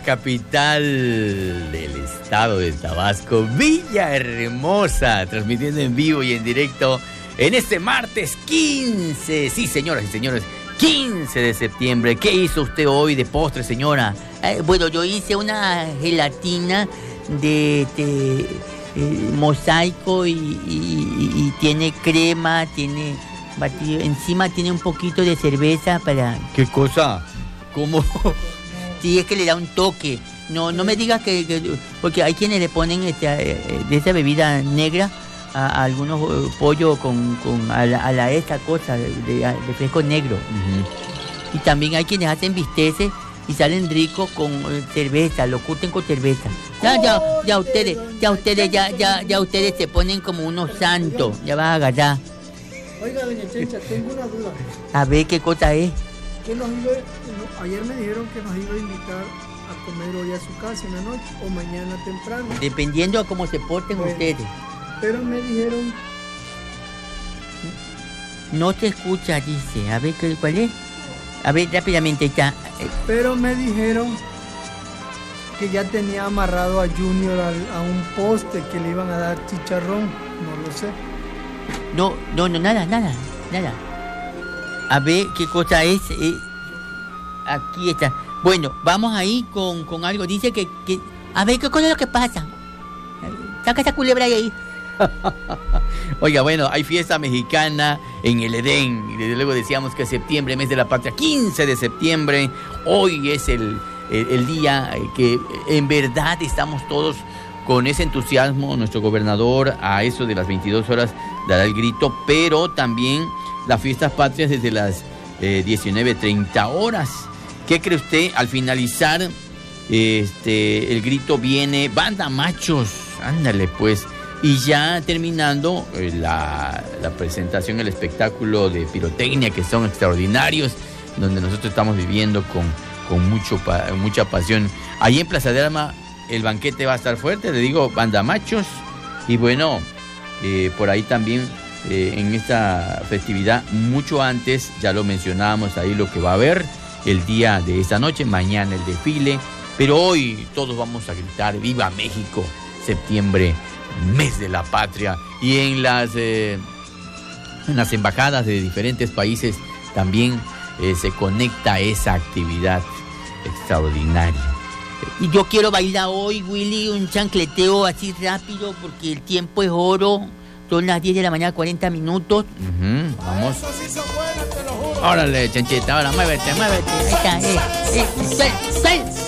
Capital del estado de Tabasco, Villahermosa, transmitiendo en vivo y en directo en este martes 15, sí señoras y señores, 15 de septiembre. ¿Qué hizo usted hoy de postre, señora? Bueno, yo hice una gelatina de mosaico y tiene crema, tiene batido, encima tiene un poquito de cerveza para... ¿Qué cosa? ¿Cómo? Sí, es que le da un toque. No me digas que porque hay quienes le ponen de esa bebida negra a algunos pollo a esta cosa de fresco negro. Uh-huh. Y también hay quienes hacen bisteces y salen ricos con cerveza, lo curten con cerveza. Ya ustedes se ponen como unos santos. Ya vas a agarrar. Oiga, doña Chencha, tengo una duda. A ver, ¿qué cosa es? Ayer me dijeron que nos iba a invitar a comer hoy a su casa en la noche o mañana temprano. Dependiendo a cómo se porten ustedes. Pero me dijeron... No te escucha, dice. A ver, ¿cuál es? A ver, rápidamente está. Pero me dijeron que ya tenía amarrado a Junior a un poste, que le iban a dar chicharrón. No lo sé. No, nada. A ver qué cosa es. Aquí está. Bueno, vamos ahí con algo. Dice que... A ver, ¿qué cosa es lo que pasa? Saca esa culebra ahí. Oiga, bueno, hay fiesta mexicana en el Edén. Y desde luego decíamos que septiembre, mes de la patria, 15 de septiembre. Hoy es el día que en verdad estamos todos con ese entusiasmo. Nuestro gobernador a eso de las 22 horas dará el grito, pero también las fiestas patrias desde las 19:30 horas. ¿Qué cree usted? Al finalizar el grito viene Banda Machos, ándale pues, y ya terminando la presentación, el espectáculo de pirotecnia, que son extraordinarios, donde nosotros estamos viviendo con mucha pasión. Allí en Plaza de Armas el banquete va a estar fuerte, le digo, Banda Machos, y bueno, por ahí también en esta festividad, mucho antes, ya lo mencionábamos ahí lo que va a haber el día de esta noche, mañana el desfile, pero hoy todos vamos a gritar ¡Viva México! Septiembre, mes de la patria, y en las embajadas de diferentes países también se conecta esa actividad extraordinaria. Y yo quiero bailar hoy, Willy, un chancleteo así rápido, porque el tiempo es oro. Son las 10 de la mañana, 40 minutos. Uh-huh, vamos. Órale, Chanchita, ahora muévete. Ahí está,